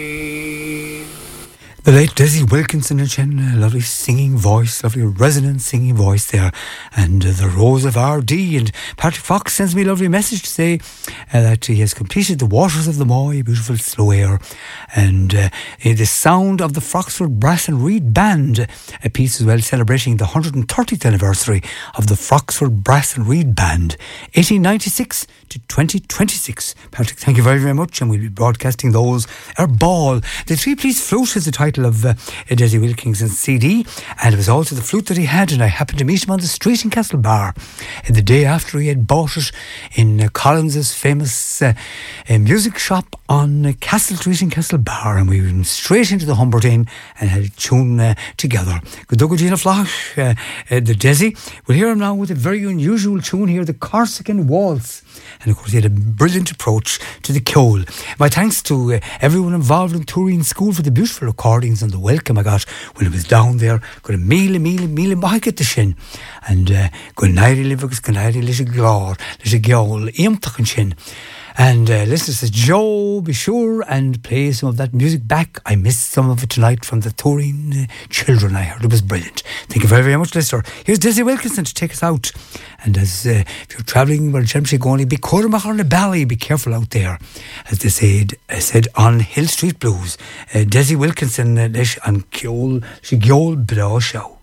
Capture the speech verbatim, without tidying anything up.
The late Desi Wilkinson and Chen, a lovely singing voice, lovely resonant singing voice there. And uh, the Rose of R D. And Patrick Fox sends me a lovely message to say uh, that he has completed The Waters of the Moy, beautiful slow air. And uh, the sound of the Froxford Brass and Reed Band, a piece as well celebrating the one hundred thirtieth anniversary of the Froxford Brass and Reed Band, eighteen ninety-six to twenty twenty-six. Patrick, thank you very, very much. And we'll be broadcasting those. Our ball. The Three Please Flute is the title of uh, Desi Wilkinson's C D, and it was also the flute that he had, and I happened to meet him on the street in Castlebar uh, the day after he had bought it in uh, Collins's famous uh, uh, music shop on uh, Castle Street in Castlebar, and we went straight into the Humbert Inn and had a tune uh, together. Good dog, Gina Flash, uh, uh, the Desi. We'll hear him now with a very unusual tune here, the Corsican Waltz. And of course he had a brilliant approach to the Ceol. My thanks to uh, everyone involved in Turin School for the beautiful recordings and the welcome I got when I was down there. Got a meal, a meal, a meal, and back at the shin. And uh, good night, Livigus, good night, little glor, little Ceol, Eamtach and shin. And uh, listen, says Joe, be sure and play some of that music back. I missed some of it tonight from the Turin uh, children. I heard it was brilliant. Thank you very, very much, listener. Here's Desi Wilkinson to take us out. And as uh, if you're travelling, well, generally going, be Cormac on the Bally, be careful out there. As they said, uh, said on Hill Street Blues, uh, Desi Wilkinson, uh, and Ceol, she Ceol Bra Show.